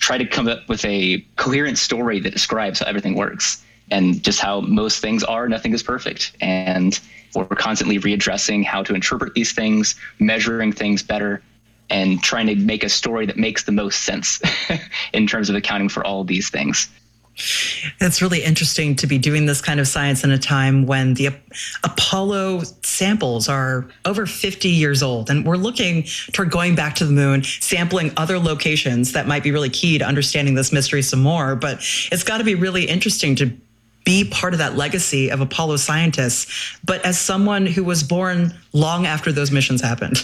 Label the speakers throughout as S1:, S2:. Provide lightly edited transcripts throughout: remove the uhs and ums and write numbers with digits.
S1: try to come up with a coherent story that describes how everything works and just how most things are. Nothing is perfect. And we're constantly readdressing how to interpret these things, measuring things better, and trying to make a story that makes the most sense in terms of accounting for all of these things.
S2: It's really interesting to be doing this kind of science in a time when the Apollo samples are over 50 years old. And we're looking toward going back to the moon, sampling other locations that might be really key to understanding this mystery some more. But it's got to be really interesting to be part of that legacy of Apollo scientists, but as someone who was born long after those missions happened.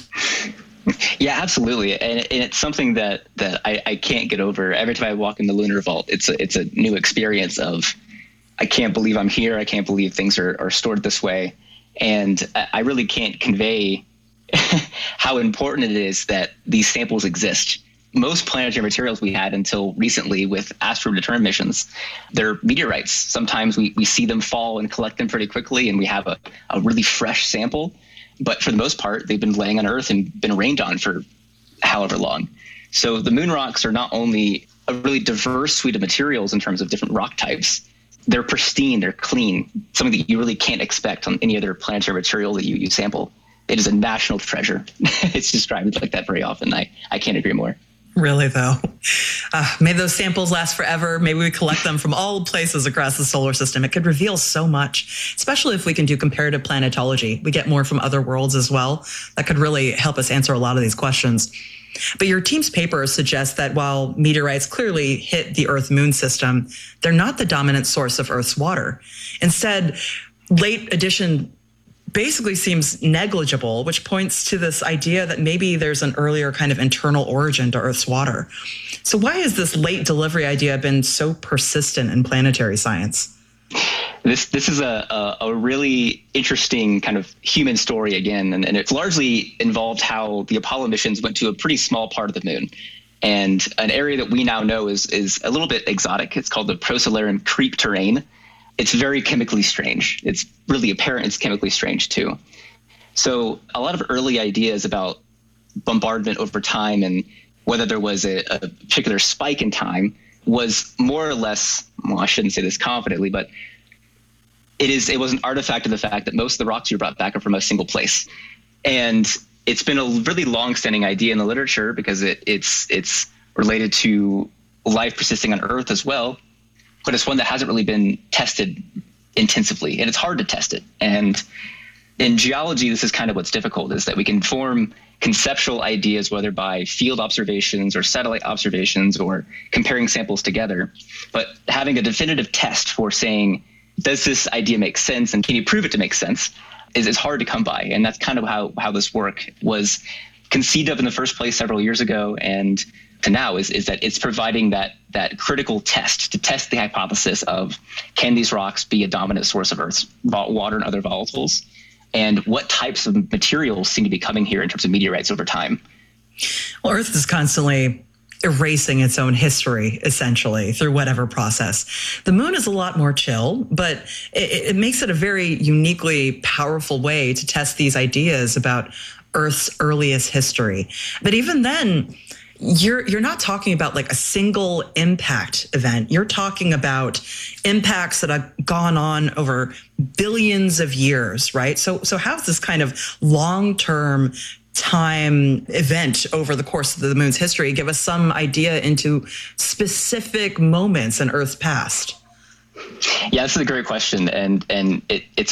S1: Yeah, absolutely. And it's something that I can't get over. Every time I walk in the lunar vault, it's a new experience of, I can't believe I'm here. I can't believe things are stored this way. And I really can't convey how important it is that these samples exist. Most planetary materials we had until recently with asteroid return missions, they're meteorites. Sometimes we see them fall and collect them pretty quickly, and we have a really fresh sample. But for the most part, they've been laying on Earth and been rained on for however long. So the moon rocks are not only a really diverse suite of materials in terms of different rock types, they're pristine, they're clean, something that you really can't expect on any other planetary material that you sample. It is a national treasure. It's described like that very often. I can't agree more.
S2: Really, though. May those samples last forever. Maybe we collect them from all places across the solar system. It could reveal so much, especially if we can do comparative planetology. We get more from other worlds as well. That could really help us answer a lot of these questions. But your team's paper suggests that while meteorites clearly hit the Earth-Moon system, they're not the dominant source of Earth's water. Instead, late addition basically seems negligible, which points to this idea that maybe there's an earlier kind of internal origin to Earth's water. So why has this late delivery idea been so persistent in planetary science?
S1: This is a really interesting kind of human story again, and it's largely involved how the Apollo missions went to a pretty small part of the moon. And an area that we now know is a little bit exotic. It's called the Procellarum creep terrain. It's very chemically strange. It's really apparent it's chemically strange too. So a lot of early ideas about bombardment over time and whether there was a particular spike in time was more or less, well, I shouldn't say this confidently, but it was an artifact of the fact that most of the rocks you brought back are from a single place. And it's been a really long-standing idea in the literature because it's related to life persisting on Earth as well. But it's one that hasn't really been tested intensively, and it's hard to test it. And in geology, this is kind of what's difficult, is that we can form conceptual ideas, whether by field observations or satellite observations or comparing samples together. But having a definitive test for saying, does this idea make sense and can you prove it to make sense is hard to come by. And that's kind of how this work was conceived of in the first place several years ago, and to now is that it's providing that critical test to test the hypothesis of, can these rocks be a dominant source of Earth's water and other volatiles, and what types of materials seem to be coming here in terms of meteorites over time.
S2: Well, Earth is constantly erasing its own history, essentially, through whatever process. The moon is a lot more chill, but it makes it a very uniquely powerful way to test these ideas about Earth's earliest history. But even then, you're not talking about like a single impact event. You're talking about impacts that have gone on over billions of years, right? So how's this kind of long-term time event over the course of the moon's history give us some idea into specific moments in Earth's past?
S1: Yeah, this is a great question, and it's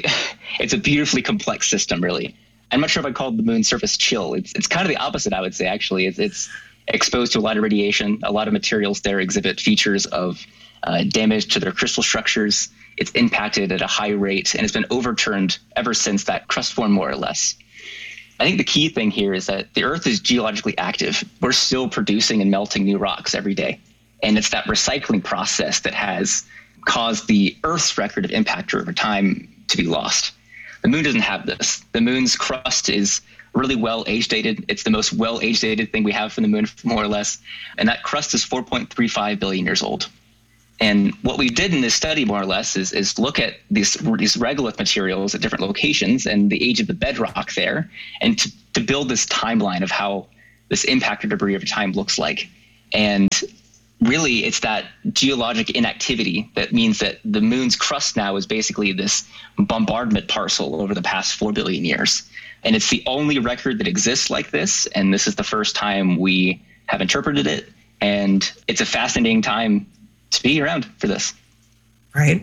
S1: a beautifully complex system, really. I'm not sure if I called the moon's surface chill. It's kind of the opposite, I would say, actually. It's exposed to a lot of radiation. A lot of materials there exhibit features of damage to their crystal structures. It's impacted at a high rate, and it's been overturned ever since that crust formed, more or less. I think the key thing here is that the Earth is geologically active. We're still producing and melting new rocks every day. And it's that recycling process that has caused the Earth's record of impact over time to be lost. The moon doesn't have this. The moon's crust is really well age-dated. It's the most well age-dated thing we have from the moon, more or less. And that crust is 4.35 billion years old. And what we did in this study, more or less, is look at these regolith materials at different locations and the age of the bedrock there, and to build this timeline of how this impacted debris over time looks like. And really it's that geologic inactivity that means that the moon's crust now is basically this bombardment parcel over the past 4 billion years. And it's the only record that exists like this. And this is the first time we have interpreted it. And it's a fascinating time to be around for this.
S2: Right.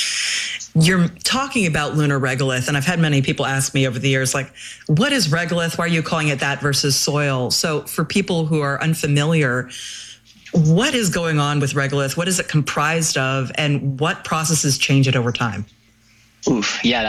S2: You're talking about lunar regolith, and I've had many people ask me over the years, like, what is regolith? Why are you calling it that versus soil? So for people who are unfamiliar, what is going on with regolith? What is it comprised of, and what processes change it over time?
S1: Oof, yeah,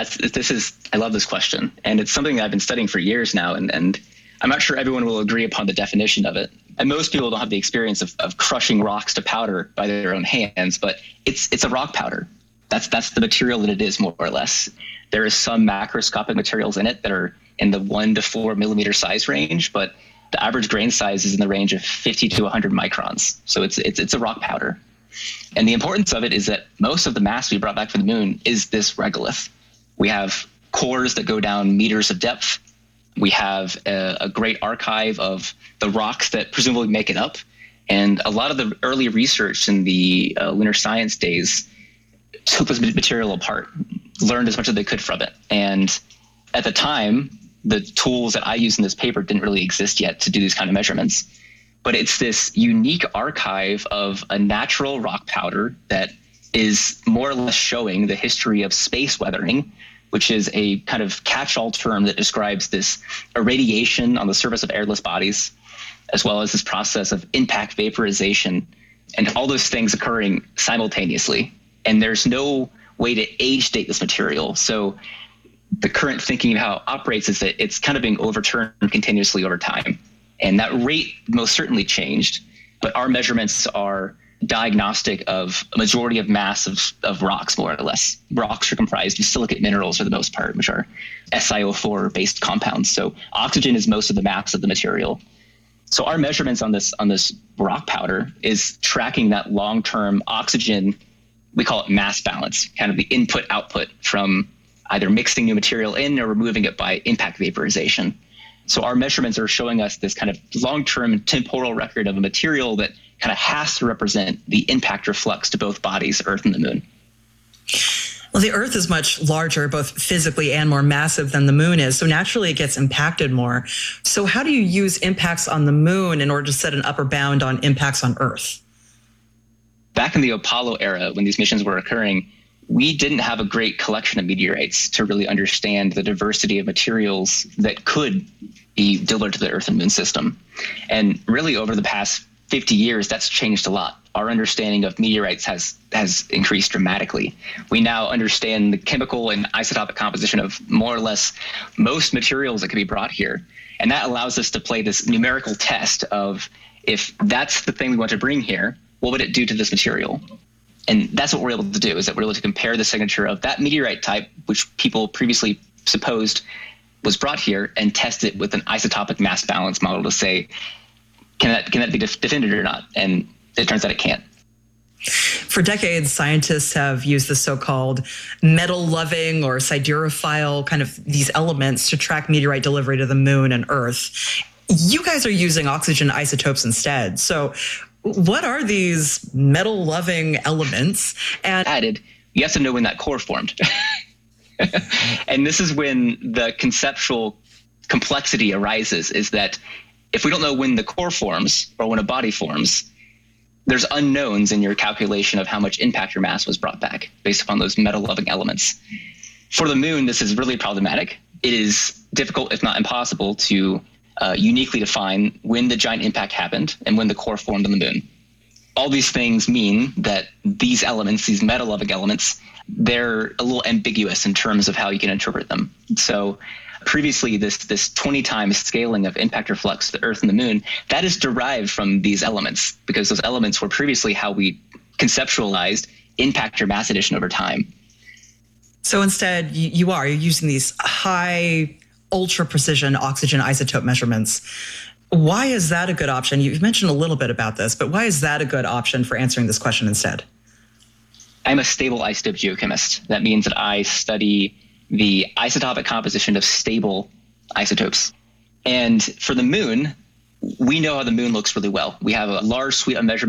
S1: I love this question. And it's something that I've been studying for years now, and I'm not sure everyone will agree upon the definition of it. And most people don't have the experience of crushing rocks to powder by their own hands, but it's a rock powder. That's the material that it is, more or less. There is some macroscopic materials in it that are in the 1 to 4 millimeter size range, but the average grain size is in the range of 50 to 100 microns. So it's a rock powder. And the importance of it is that most of the mass we brought back from the moon is this regolith. We have cores that go down meters of depth. We have a great archive of the rocks that presumably make it up. And a lot of the early research in the lunar science days took this material apart, learned as much as they could from it. And at the time, the tools that I use in this paper didn't really exist yet to do these kind of measurements. But it's this unique archive of a natural rock powder that is more or less showing the history of space weathering, which is a kind of catch-all term that describes this irradiation on the surface of airless bodies, as well as this process of impact vaporization, and all those things occurring simultaneously. And there's no way to age date this material. So the current thinking of how it operates is that it's kind of being overturned continuously over time. And that rate most certainly changed, but our measurements are diagnostic of a majority of mass of rocks, more or less. Rocks are comprised of silicate minerals for the most part, which are SiO4 based compounds. So oxygen is most of the mass of the material. So our measurements on this rock powder is tracking that long-term oxygen, we call it mass balance, kind of the input output from either mixing new material in or removing it by impact vaporization. So our measurements are showing us this kind of long-term temporal record of a material that kind of has to represent the impact or flux to both bodies, Earth and the moon.
S2: Well, the Earth is much larger, both physically and more massive than the moon is. So naturally it gets impacted more. So how do you use impacts on the moon in order to set an upper bound on impacts on Earth?
S1: Back in the Apollo era, when these missions were occurring, we didn't have a great collection of meteorites to really understand the diversity of materials that could be delivered to the Earth and Moon system. And really over the past 50 years, that's changed a lot. Our understanding of meteorites has increased dramatically. We now understand the chemical and isotopic composition of more or less most materials that can be brought here. And that allows us to play this numerical test of, if that's the thing we want to bring here, what would it do to this material? And that's what we're able to do, is that we're able to compare the signature of that meteorite type, which people previously supposed was brought here, and test it with an isotopic mass balance model to say, can that be defended or not? And it turns out it can't.
S2: For decades, scientists have used the so-called metal-loving or siderophile kind of these elements to track meteorite delivery to the moon and Earth. You guys are using oxygen isotopes instead. So what are these metal-loving elements? And
S1: added, you have to know when that core formed. And this is when the conceptual complexity arises, is that if we don't know when the core forms or when a body forms, there's unknowns in your calculation of how much impactor mass was brought back based upon those metal-loving elements. For the moon, this is really problematic. It is difficult, if not impossible, to uniquely define when the giant impact happened and when the core formed on the moon. All these things mean that these elements, these metal-loving elements, they're a little ambiguous in terms of how you can interpret them. So previously, this 20 times scaling of impactor flux to the Earth and the moon, that is derived from these elements, because those elements were previously how we conceptualized impactor mass addition over time.
S2: So instead, you're using these high, ultra-precision oxygen isotope measurements. Why is that a good option? You've mentioned a little bit about this, but why is that a good option for answering this question instead?
S1: I'm a stable isotope geochemist. That means that I study the isotopic composition of stable isotopes. And for the moon, we know how the moon looks really well. We have a large suite of measurements